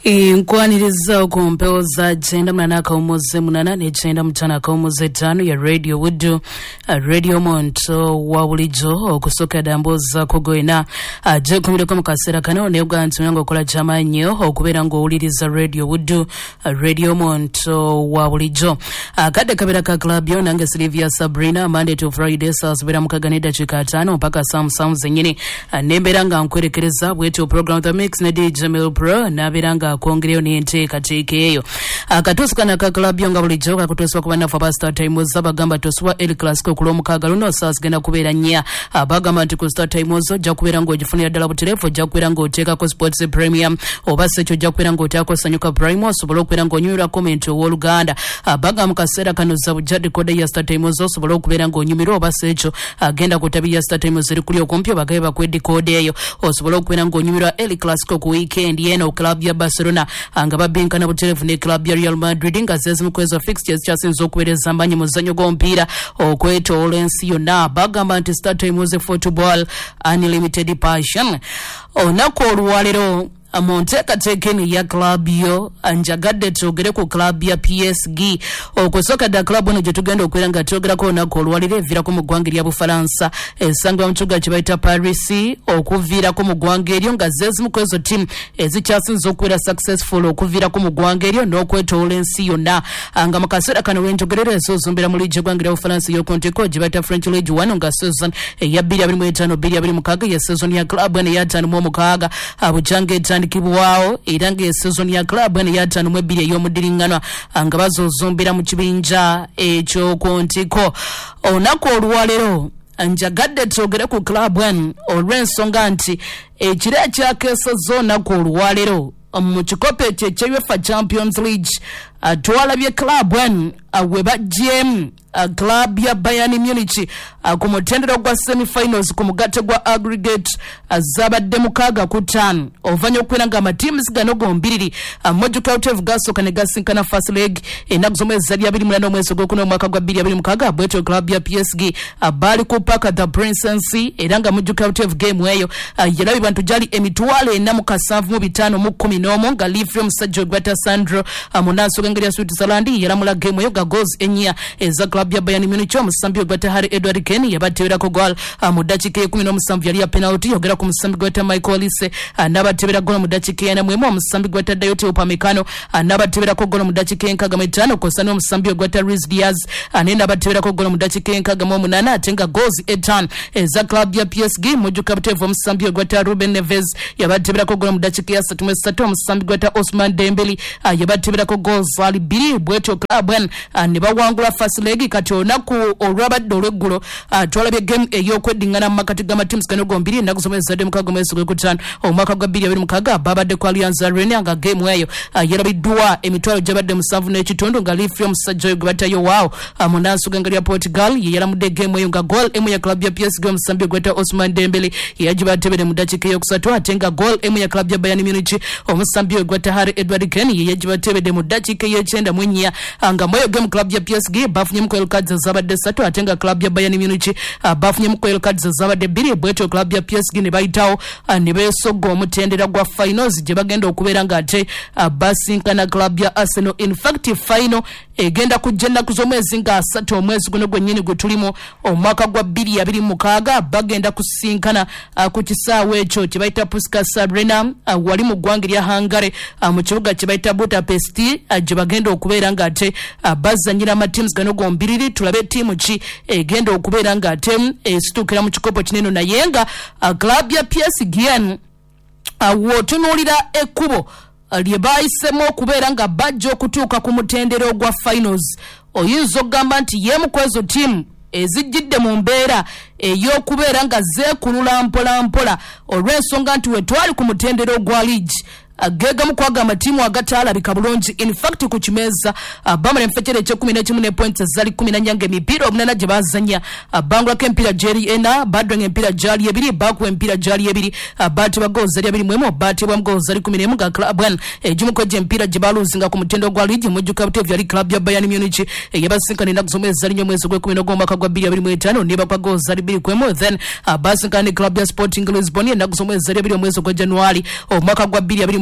Nkwaniriza okumpewo za jenda mnanaka umuze munana ne jenda mtanaka umuze tano ya Radio Wudu, Radio Monto wa bulijo okusoka damboza kugoina je kumira mu kasera kana onebwa ntunyango kola chamanyo okubera ngo uliriza Radio Wudu, Radio Monto wa bulijo akade kabira ka club yo nange Silvia Sabrina Monday to Friday sasubira mukaganida chikatano mpaka sam zenyini nemberanga nkwerekereza bweto program the mix ne DJ Mel Pro nabiranga kongreo ni nteka tekeyo akatusukana ka club yo nga bulijo akutoswa kubana for past time zabagamba toswa El Clasico kulomukaga luno sasgenda kubera nya abagamba nti ku start time zo ja kubera ngo gifunira dala ku telefo ja kubera ngo teka ko sports premium obase cyo ja kubera ngo tako sanyuka prime sobolo kubera ngo nyura comment wo Uganda abaga mukasera kano za bujade kode ya start time zo sobolo kubera ngo nyumiro obase cyo agenda kutabia start time ziri kuli okompyo bagaye bakwedi kode eyo osobolo kubera ngo nyumiro El Clasico ku weekend yeno club ya Barcelona angaba benkana ku telefone club ya Real Madrid ngazezi mukwezo fixtures chasinzo kubereza mbanye muzanyo gompira okweto Olencio na bagamba nti start time was a football unlimited passion onako olwalero amonteka tekeni ya club yo anjagadde togere ku club ya PSG okusoka da club ono je tugenda okwiranga togera ko onako olwalire vira ko mugwangiri ya Bufaransa esangwa mchuga kibaita Paris okuvira ko mugwangeri nga zezi mukwezo team ezikyasinzo okwira successful okuvira ko mugwangeri n'okweto Olencio na anga makasera kana wenjogerere ezozumbira muri je gwangiri ya Bufaransa yo konteko kibaita French League 1 nga season ya 2025 ya season ya club ene ya 5 mu mukaga abujange kibuwao irange season ya club ene ya 5 mu 2 y'omudiringano anga bazozumbira mu kibinja ekyo kontiko onako olwalero anjagadde togere ku club ene olw'ensonga nti ekire kyakesa zona ku olwalero mu kikope kye UEFA Champions League atwalabye club ene aweba GM club ya Bayern Munich kumutendero gwa semi-finals kumugate gwa aggregate azabadde mukaga ku 5 ovanyo kwiranga ama teams gano gombiriri mojuka utev gaso kane gasinkana first leg enagzome zali 28 mwezi gwokuno mwaka gwa 2025 bweto club ya PSG abali ku Parc the Princes eranga mojuka utev game eyo yalabi bantu jali emitwale na mukasanvu mu 5 mu 10 nga Livium Sergio Guetta Sandro amunaso ngeri ya Switzerland yalamula game eyo ga goals enya eza club ya Bayern Munich omusambi Guetta Harry Edward Kane yabatebera ko goal mu dakika 17 yali ya penalty yogera ku musambi Guetta Michael Olise anabatebera goal mu dakika ya mwemu omusambi Guetta Dayot Upamecano anabatebera ko goal mu dakika 5 kosana omusambi Guetta Ruiz Diaz anenda batebera ko goal mu dakika 8 atenga goals etan eza club ya PSG mujuka butevo omusambi Guetta Ruben Neves yabatebera ko goal mu dakika ya 3 omusambi Guetta Ousmane Dembele yabatebera ko goals ali 2 bweto club ne bawangula first leg kati onaku olwabadde olweggulo twalabye game eyokwedingana mu makati g'ama teams gano gombiri nakusomeza ddemu kago mwezi gw'ekutaano omwaka gwa 2026 babadde ku Allianz Arena nga game eyo yalabiddwa emitwalo gyabadde 7.5 nga Livium Sergio Guetta waawo munansuga ngeri ya Portugal yeyalamudde game eyo nga goal emu ya club ya PSG omusambi Guetta Ousmane Dembele yagibatebere mu dakika eyokusatu ate nga goal emu ya club ya Bayern Munich omusambi Guetta Harry Edward Kane yagibatebere mu dakika y'ekyenda mu 4 nga moyo game club ya PSG bafunye mu yellow cards zabadde 3 atenga club ya Bayern Munich bafunye mu yellow cards zabadde 2 bweto club ya PSG ne bayitawo ne besogo omutendera gwa finals je bagenda okubeera nga ate basinkana club ya Arsenal. In fact final egenda kujenda kuzomwezi nga 3 omwezi guno gwennyini gutulimo omwaka gwa 2026 bagenda kusinkana ku kisaawe ekyo kibayita Puskas Arena wali mu ggwanga lya Hungary mu kibuga kibayita Budapest je bagenda okubeera nga ate bazanyira ama teams gano gombiriri tulabe timu ki egenda okubeera nga ate esitukira mu kikopo kinene naye nga club ya PSG wotunulira ekkubo lye bayisemu okubeera nga bajja okutuuka ku mutendero gwa finals oyinza okugamba nti yemu kwezo timu ezijjidde mu mbeera ey'okubeera nga zeekulula mpola olw'ensonga nti we twali ku mutendero gwa league agega mu kwagamba timu agatalabika bulungi. In fact ku kimeza bamale mfechere 11 ne points zali 10 nyange mipira omunana gye bazanya bangula kempira jeri ena badwe ngempira jali ebiri bakwe empira jali ebiri bati bagoza ali ebiri mwemo bati bwa mgoza ali 11 ga club 1 ejimu ko empira gye baluzinga ku mutendo gwa ligi mujuka butevu ali club ya Bayern Munich yabasinkana na kuzomeza ali nyomwezo gwe 10 mwaka gwa 2025 ne bagoza ali 2 kwemo then basinkana club ya Sporting Lisbon na kuzomeza ali ebiri mwezi gwa January omwaka gwa 2025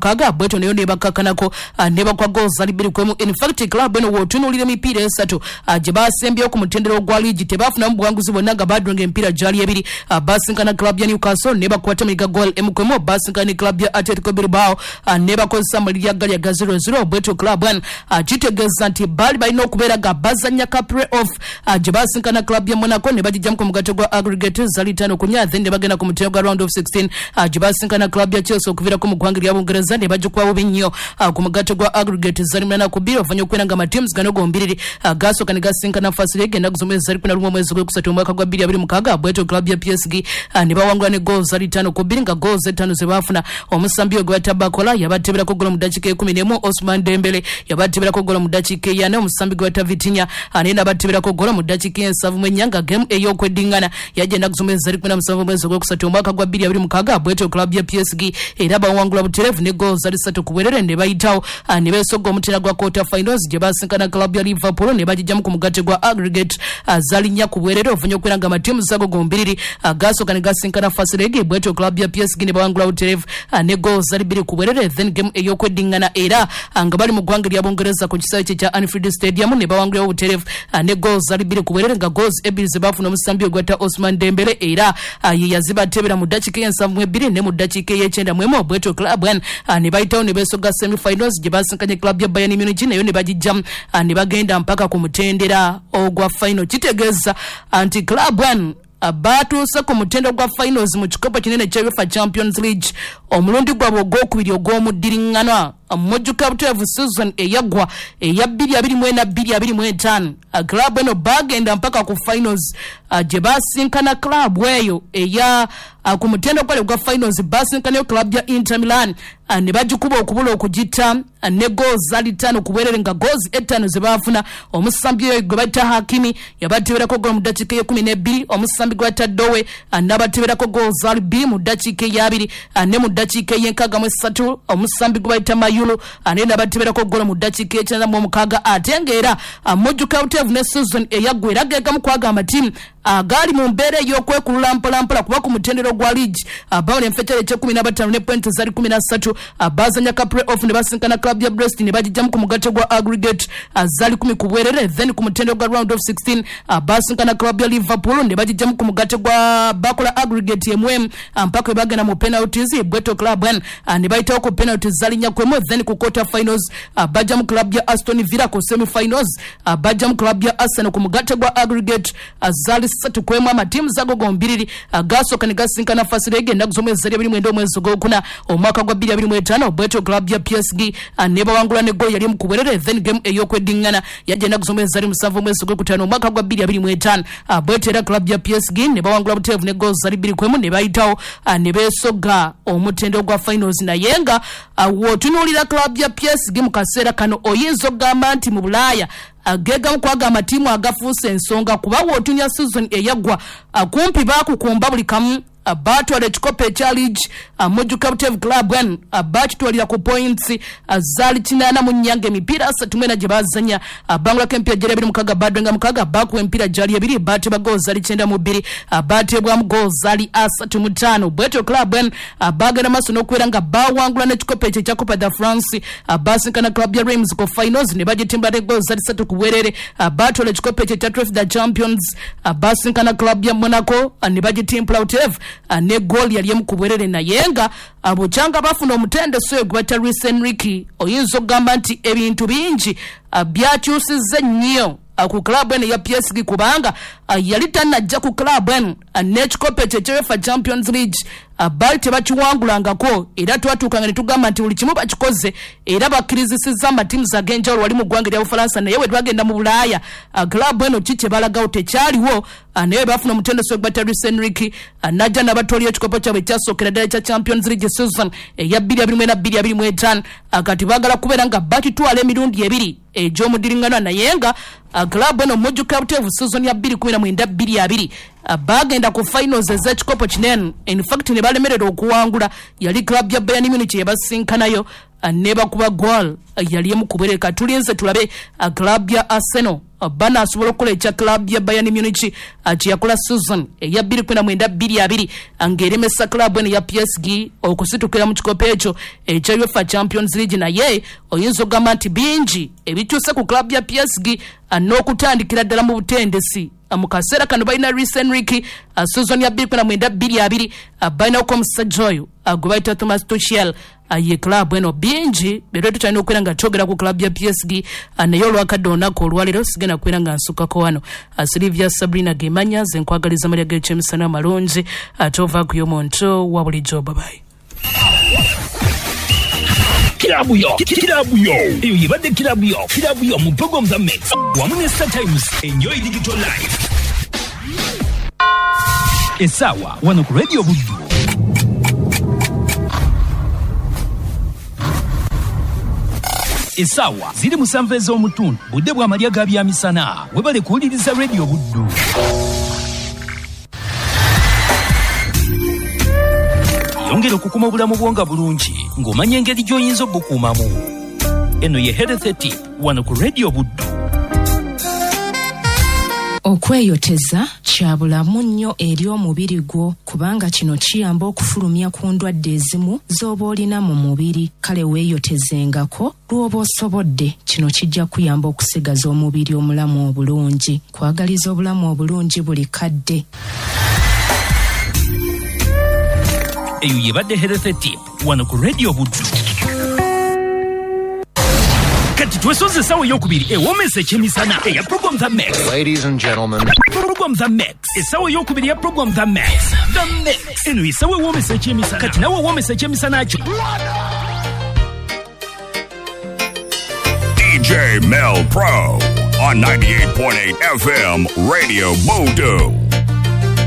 mukaga bweto nayo ne bakakanako ne bakwa goals ali 2-1. In fact club eno wotunulira mipira esatu gye basembyeyo ku mutendero gwa ligi tebafuna mu buwanguzi bonna nga badonga empira jali ebiri basinkana club ya Newcastle ne bakwata miga goal M1 basinkana club ya Atletico Bilbao ne bakozesa malya gali ya 0-0 bweto club kitegeza nti bali balina okubeera ga bazanya ka play-off gye basinkana club ya Monaco ne bagijjamu ku mugatte gwa aggregate zali 5-0 then ne bagenda ku mutendero gwa round of 16 gye basinkana club ya Chelsea okuviirako mu ggwanga lya Bungereza ne bajjukwawo binnyo ku mugatte gwa aggregate zali 8-2 ovanya okwera nga teams gano gombiriri gasooka ne gasinkana fasi league ennaku zomwezi zali 11 mwezi gw'okusatu omwaka gwa 2026 bweto club ya PSG ne bawangula ne goals zali 5-2 nga goals 5 ze bafuna omusambi gwe Tabakola yabateberako golo mu dakiika 11 Osman Dembele yabateberako golo mu dakiika 4 omusambi gwe Vitinha ne nabateberako golo mu dakiika 7 mwenyanga game ey'okwedingana yajja ennaku zomwezi zali 17 mwezi gw'okusatu omwaka gwa 2026 bweto club ya PSG era bawangula buterevu ne goals zali 3 ne bayitawo ne besoga omutera gwa quarter finals gye basinkana club ya Liverpool ne bagijjamu ku mugatte gwa aggregate zali 4 ku bwerere ovanya okwera nga matimu zago gombiriri gasooka ne gasinkana fasi league bweto club ya PSG ne bawangula buterevu ne goals zali 2 ku bwerere then game ey'okwedingana era nga bali mu ggwanga lya Bungereza ku kisawe kya Anfield Stadium ne bawangula buterevu ne goals zali 2 ku bwerere nga goals 2 ze bafuna omusambi ogwata Osman Dembele era ye yazibatebera mu dakiika 7 ne mu dakiika 9 bweto club ne bayitawo ne besoga semi finals gye basinkanye club ya Bayern Munich nayo ne bagijjamu ne bagenda mpaka ku mutendera ogwa final kitegeeza anti club batuuse ku mutendo gwa finals mu kikopo kinene kya UEFA Champions League omulundi gwabwe ogwokubiri ogw'omuddiringanwa mujjuka buteevu season eyagwa eya 2024-2025 club eno bagenda mpaka ku finals gye basinkana club eyo eya ku mutendo gwa finals basinkanayo club ya Inter Milan ne bagikuba okubula okugita ne goals zali 5 ku bwerere nga goals 5 ze bafuna omusambi oyo gwe bayita Hakimi yabateberako golo mu dakiika 12 omusambi gwe bayita Dowe n'abateberako goals zali 2 mu dakiika 2 ne mu dakiika 63 omusambi gwe bayita Mayulu ne n'abateberako golo mu dakiika 96 ate ng'era mujjuka buteevu ne season eyagwa era gegamu kwagamba timu gali mu mbeera ey'okwekulula mpolampola kuba ku mutendero gwa league bawona enfekyero ekye15 ne points zali 13 bazanya ka play-off ne basinkana club ya Brest ne bagijjamu ku mugatte gwa aggregate zali 10 ku bwerere then ku mutendero gwa round of 16 basinkana club ya Liverpool ne bagijjamu ku mugatte gwa bakola aggregate yemwe mpaka we bagenda mu penalties bweto club ne bayitawo ku penalties zali 4 then ku quarter finals bajjamu club ya Aston Villa ku semi finals bajjamu club ya Arsenal ku mugatte gwa aggregate zali 3 amatimu zago gombiriri gasooka ne gasinkana fasi league ennaku z'omwezi zali 22 omwezi gw'okuna omwaka gwa 2025 bweto club ya PSG ne bawangula ne goal yali mu kubwerere then game ey'okwedingana yajja ennaku z'omwezi zali 7 omwezi gw'okutaano omwaka gwa 2025 bweto era club ya PSG ne bawangula buteevu ne goals zali 2-1 ne bayitawo ne besoga omutendo gwa finals naye nga wootunuulira club ya PSG mu kaseera kano oyinza okugamba nti mu Bulaaya gegamu kwaga amatimu agafuuse ensonga kuba wootunya season eyagwa kumpi bakukumba buli kamu batwala ekikopo ekya league mujjuka buteevu club bakitwalira ku points zali 8 mu nnyanga emipiira 3 gye bazanya bangulako empiira gyali 26 badwenga 6 bakuwa empiira gyali 2 bateba goals zali 9-2 batebwamu goals zali 3-5 bweto club bagenda maaso n'okubeera nga bawangula n'ekikopo ekyo ekya Coupe de France basinkana club ya Reims ku finals ne bagitimba ne goals zali 3 ku bwerere batwala ekikopo ekyo ekya Trophée des Champions basinkana club ya Monaco ne bagitimpula buteevu ne goal yali emu ku bwerere naye nga abokyanga bafuna omutendeso gwe bayita Luis Enrique oyinza okugamba nti ebintu bingi byakyusizza nnyo ku club eno ya PSG kubanga yali tanajja ku club eno n'ekikopo ekyo ekya UEFA Champions League bali tebakiwangulangako era twatuukanga ne tugamba nti buli kimu bakikoze era bakkirizisizza amatimu ag'enjawulo wali mu ggwanga lya Bufalansa naye bwe twagenda mu Bulaaya club eno ki kye balagawo tekyaliwo naye bafuna omutendeso gwe bayita Luis Enrique najja n'abatwalira ekikopo kyabwe ekyasookera ddala ekya Champions League season eya 2024-2025 kati baagala kubeera nga bakitwala emirundi 2 egy'omudiringanwa naye nga club eno mujjuka buteevu season ya 2019-2020 bagenda ku finals ez'ekikopo kinene in fact ne balemerera okuwangula yali club ya Bayern Munich yebasinkanayo neba kuba goal yali mu kubereka tulinze tulabe club ya Arsenal bana asobola okukola ekya club ya Bayern Munich yakola season eya 2022 angeremesa club eno ya PSG okusitukira mu kikopo ekyo ekya UEFA Champions League naye oyinza ogamba nti bingi ebikyuse ku club ya PSG n'okutandikira ddala mu butendesi mu kaseera kano balina Luis Enrique season ya 2022 balina omusajja oyo gwe bayita Thomas Tuchel ye club eno bingi bero tutalina okwera nga twogera ku club ya PSG naye olwakadde olunaku olwaleero sigenda kwera nga nsukako wano Silvia Sabrina Gemanya ze nkwagaliza amalya g'ekyemisana amalungi atova ku y'omuntu wa bulijjo babayi Kilabu yo eyo yibadde kilabu yo mu program za Mix wamu ne Star Times enjoy digital life esawa wano ku Radio Buddu esawa ziri musanvu ez'omutundu budde bwa malya ga byamisana webale kuwuliriza Radio Buddu yongera okukuma obulamu bwonga bulungi ng'omanya engeri gy'oyinza obukuumamu eno ye health tip wano ku Radio Buddu okweyoteza kya bulamu nnyo eri omubiri gwo kubanga kino kiyamba okufulumya ku ndwadde ezimu z'oba olina mu mubiri kale weeyotezengako lw'oba osobodde kino kijja kuyamba okusigaza omubiri omulamu obulungi kwagaliza obulamu obulungi buli kadde eyo yebadde health tip wano ku Radio Buddu kati twesoze esawa ey'okubiri ewoomesa ekyemisana eya program za Max. Ladies and gentlemen, program za Max esawa ey'okubiri ya program za Max. The Max eno esawa ewoomesa ekyemisana kati nawe woomesa ekyemisana kyo DJ Mel Pro on 98.8 FM Radio Buddu.